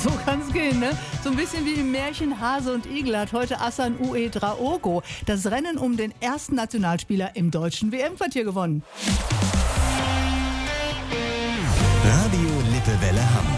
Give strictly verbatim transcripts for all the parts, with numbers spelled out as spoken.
So kann's gehen, ne? So ein bisschen wie im Märchen Hase und Igel hat heute Hassan Ouedraogo das Rennen um den ersten Nationalspieler im deutschen W M-Quartier gewonnen. Radio Lippewelle Hamm.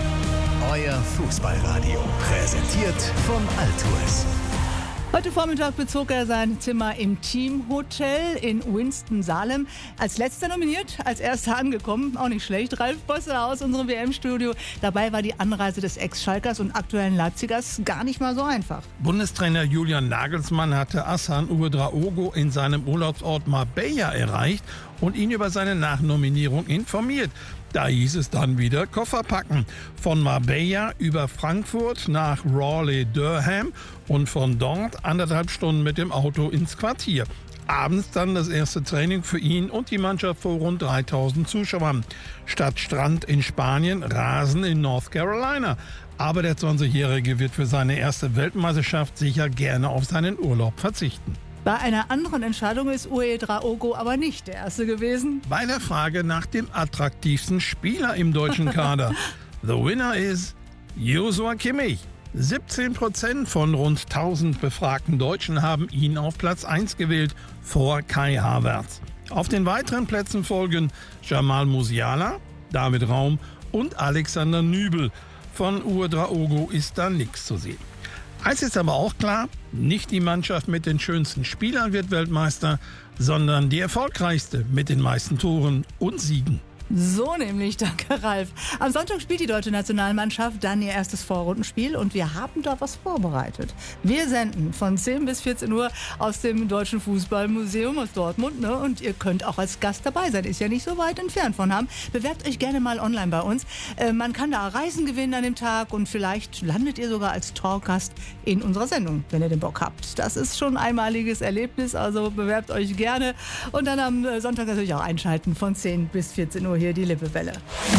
Euer Fußballradio. Präsentiert von Altours. Heute Vormittag bezog er sein Zimmer im Teamhotel in Winston-Salem. Als letzter nominiert, als erster angekommen, auch nicht schlecht, Ralf Bossler aus unserem W M-Studio. Dabei war die Anreise des Ex-Schalkers und aktuellen Leipzigers gar nicht mal so einfach. Bundestrainer Julian Nagelsmann hatte Hassan Ouedraogo in seinem Urlaubsort Marbella erreicht und ihn über seine Nachnominierung informiert. Da hieß es dann wieder Koffer packen. Von Marbella über Frankfurt nach Raleigh-Durham und von dort anderthalb Stunden mit dem Auto ins Quartier. Abends dann das erste Training für ihn und die Mannschaft vor rund dreitausend Zuschauern. Statt Strand in Spanien, Rasen in North Carolina. Aber der zwanzigjährige wird für seine erste Weltmeisterschaft sicher gerne auf seinen Urlaub verzichten. Bei einer anderen Entscheidung ist Ouedraogo aber nicht der Erste gewesen. Bei der Frage nach dem attraktivsten Spieler im deutschen Kader. The winner is Joshua Kimmich. siebzehn Prozent von rund tausend befragten Deutschen haben ihn auf Platz eins gewählt, vor Kai Havertz. Auf den weiteren Plätzen folgen Jamal Musiala, David Raum und Alexander Nübel. Von Ouedraogo ist da nichts zu sehen. Eins ist aber auch klar, nicht die Mannschaft mit den schönsten Spielern wird Weltmeister, sondern die erfolgreichste mit den meisten Toren und Siegen. So nämlich, danke Ralf. Am Sonntag spielt die deutsche Nationalmannschaft dann ihr erstes Vorrundenspiel und wir haben da was vorbereitet. Wir senden von zehn bis vierzehn Uhr aus dem Deutschen Fußballmuseum aus Dortmund, ne? Und ihr könnt auch als Gast dabei sein, ist ja nicht so weit entfernt von Hamm. Bewerbt euch gerne mal online bei uns. Äh, man kann da Reisen gewinnen an dem Tag und vielleicht landet ihr sogar als Talkgast in unserer Sendung, wenn ihr den Bock habt. Das ist schon ein einmaliges Erlebnis, also bewerbt euch gerne und dann am Sonntag natürlich auch einschalten von zehn bis vierzehn Uhr. Hier die Lippewelle.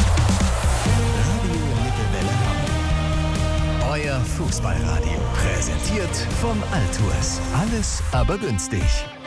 Radio Lippewelle Hamm. Euer Fußballradio. Präsentiert von Altours. Alles aber günstig.